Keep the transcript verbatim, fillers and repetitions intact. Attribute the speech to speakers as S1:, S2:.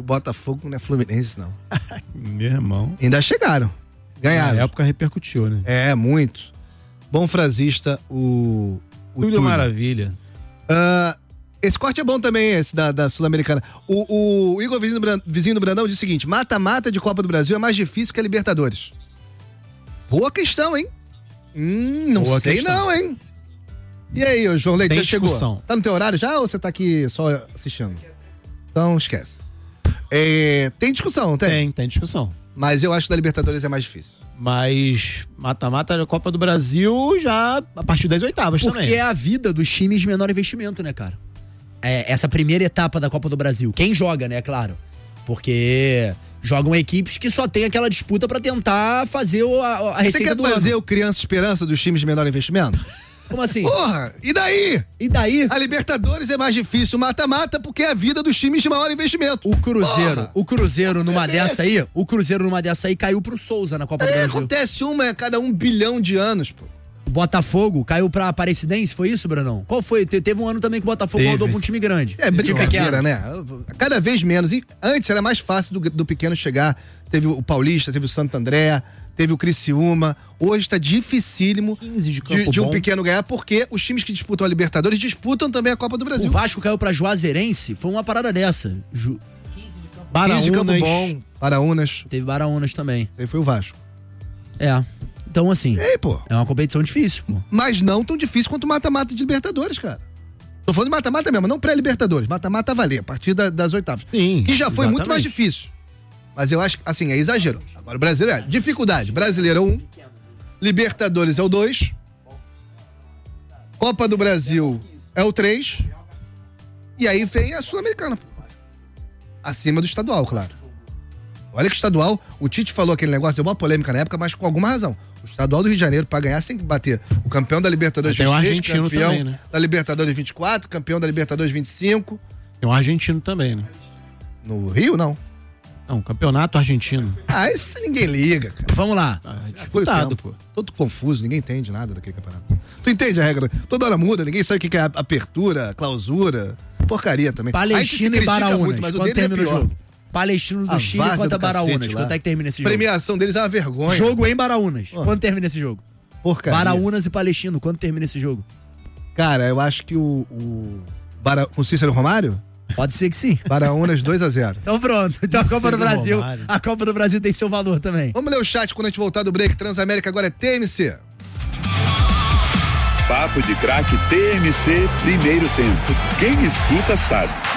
S1: Botafogo não é Fluminense, não.
S2: Meu irmão.
S1: Ainda chegaram. Ganharam.
S2: Na época repercutiu, né?
S1: É, muito. Bom frasista, o... o
S2: Túlio Maravilha.
S1: Uh, esse corte é bom também, esse da, da Sul-Americana. O, o Igor Vizinho do, Brandão, Vizinho do Brandão diz o seguinte: mata-mata de Copa do Brasil é mais difícil que a Libertadores. Boa questão, hein? Hum, não
S2: Boa
S1: sei
S2: questão.
S1: não, hein? E aí, ô João Leite,
S2: Tem
S1: já chegou?
S2: discussão.
S1: Tá no teu horário já ou você tá aqui só assistindo? Então, esquece. É, tem discussão, não tem?
S2: Tem, tem discussão.
S1: Mas eu acho que da Libertadores é mais difícil.
S2: Mas mata-mata da Copa do Brasil já a partir das oitavas
S3: Porque
S2: também.
S3: é a vida dos times de menor investimento, né, cara? É essa primeira etapa da Copa do Brasil. Quem joga, né, claro. Porque jogam equipes que só tem aquela disputa pra tentar fazer o, a, a
S1: Você
S3: receita
S1: quer
S3: do
S1: fazer
S3: ano.
S1: o Criança Esperança dos times de menor investimento?
S3: Como assim?
S1: Porra, e daí?
S3: E daí?
S1: A Libertadores é mais difícil mata-mata porque é a vida dos times de maior investimento.
S3: O Cruzeiro,
S1: Porra.
S3: o Cruzeiro numa
S1: É
S3: dessa aí, o Cruzeiro numa dessa aí caiu pro Souza na Copa do
S1: É,
S3: Brasil.
S1: acontece uma a cada um bilhão de anos, pô.
S3: O Botafogo caiu pra Aparecidense, foi isso, Brunão? Qual foi? Te- teve um ano também que o Botafogo
S2: Teve.
S3: rodou pra um time grande.
S1: É
S3: Um time
S1: brincadeira,
S3: pequeno.
S1: né? Cada vez menos. E antes era mais fácil do, do pequeno chegar. Teve o Paulista, teve o Santo André, teve o Criciúma. Hoje tá dificílimo
S2: quinze de
S1: de,
S2: campo
S1: de um
S2: bom.
S1: pequeno ganhar, porque os times que disputam a Libertadores disputam também a Copa do Brasil.
S3: O Vasco caiu pra Juazeirense, foi uma parada dessa. Ju...
S1: quinze de campo
S2: Baraunas.
S1: bom, Baraunas.
S3: Teve Baraunas também.
S1: Aí foi o Vasco.
S3: É. Então, assim,
S1: E aí, pô.
S3: é uma competição difícil, pô.
S1: Mas não tão difícil quanto o mata-mata de Libertadores, cara. Tô falando de mata-mata mesmo, não pré-Libertadores. Mata-mata a valer, a partir da- das oitavas.
S2: Sim,
S1: Que já foi muito mais
S2: exatamente.
S1: difícil. Mas eu acho que, assim, é exagero. Agora o brasileiro é dificuldade. Brasileiro é o um, Libertadores é o dois, Copa do Brasil é o três, e aí vem a Sul-Americana. pô. Acima do estadual, claro. Olha que estadual, o Tite falou aquele negócio, deu uma polêmica na época, mas com alguma razão. O estadual do Rio de Janeiro, pra ganhar, você tem que bater o campeão da Libertadores
S2: Tem o
S1: vinte e três,
S2: argentino
S1: campeão
S2: também, né?
S1: da Libertadores vinte e quatro, campeão da Libertadores vinte e cinco.
S2: Tem um argentino também, né?
S1: No Rio, não.
S2: Não, campeonato argentino.
S1: Ah, isso ninguém liga, cara.
S3: Vamos lá.
S2: Ah, é
S1: Foi o
S2: disputado,
S1: tempo.
S2: pô.
S1: Todo confuso, ninguém entende nada daquele campeonato. Tu entende a regra? Toda hora muda, ninguém sabe o que é apertura, clausura. Porcaria também. Aí
S3: Palestino
S1: se
S3: e
S1: critica
S3: Baraunas.
S1: muito, mas o
S3: quanto
S1: dele é
S3: termina o
S1: pior.
S3: jogo? Palestino do
S1: A
S3: Chile
S1: várzea
S3: contra
S1: do cacete
S3: Baraunas.
S1: lá.
S3: Quanto é que termina esse
S1: A
S3: jogo?
S1: premiação deles é uma vergonha.
S3: Jogo em Baraunas.
S1: Ó.
S3: Quando termina esse jogo?
S1: Porcaria.
S3: Baraunas e Palestino. Quando termina esse jogo?
S1: Cara, eu acho que o... o Bara... Com Cícero Romário?
S3: Pode ser que sim.
S1: Baraunas dois a zero.
S3: Então pronto. Então a Copa do
S2: Cícero
S3: Brasil.
S2: Romário.
S3: A Copa do Brasil tem seu valor também.
S1: Vamos ler o chat quando a gente voltar do break. Transamérica agora é T M C.
S4: Papo de Craque T M C, primeiro tempo. Quem escuta sabe.